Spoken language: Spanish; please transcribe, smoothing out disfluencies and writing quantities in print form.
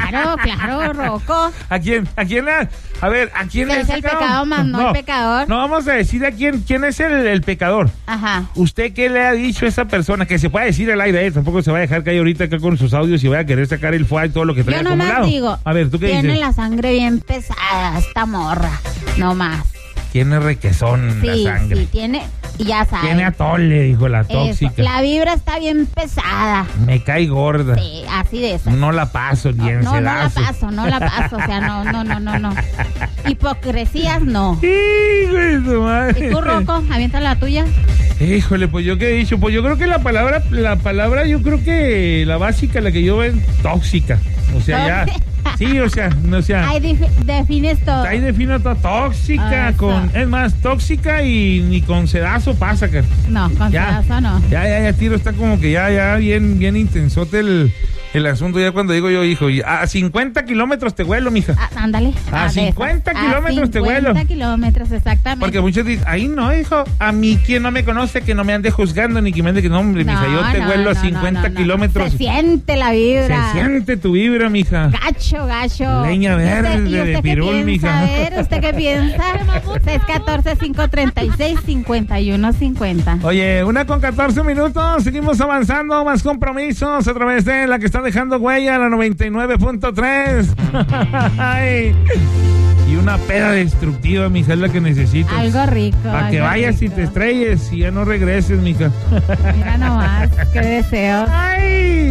Claro, Rocco. ¿A quién? A ver, ¿a quién Es el pecado más no el pecador. No vamos a decir a quién es el pecador. Ajá. ¿Usted qué le ha dicho a esa persona? Que se puede decir al aire, tampoco se va a dejar caer ahorita acá con sus audios y vaya a querer sacar el fuá y todo lo que trae Yo acumulado. nomás digo, a ver, ¿tú qué dices? Tiene la sangre bien pesada esta morra, no más. Tiene requesón la sangre. Sí, tiene, ya sabes. Tiene atole, dijo la tóxica. Eso, la vibra está bien pesada. Me cae gorda. Sí, así de eso. No la paso ni en No la sedazo. paso, o sea, no. Hipocresías, no. Hijo de su madre. ¿Y tú, Rocco, avienta la tuya? Híjole, pues yo qué he dicho, pues yo creo que la palabra, yo creo que la básica, la que yo veo, tóxica. O sea, ya. Sí, o sea. Ahí defines todo. Ahí defino todo, tóxica, es más, tóxica y ni con sedazo pasa, que. No, con sedazo no. Ya, tiro, está como que ya bien intensote el asunto, ya cuando digo yo, hijo, a 50 kilómetros te vuelo, mija. Ándale. A 50 kilómetros te vuelo. 50 kilómetros, exactamente. Porque muchos dicen, ahí no, hijo, a mí quien no me conoce, que no me ande juzgando, ni que me ande que no, hombre, mija, yo te vuelo a 50 kilómetros. Se siente la vibra. Se siente tu vibra, mija. Gacho. Leña verde de pirul, mija. A ver, ¿usted qué piensa? 614-536-5150. Oye, 1:14, seguimos avanzando, más compromisos a través de la que está dejando huella, la 99.3. Y una peda destructiva, mija, es la que necesito. Algo rico. Para que vayas y te estrelles y ya no regreses, mija. Mira nomás, qué deseo. Ay.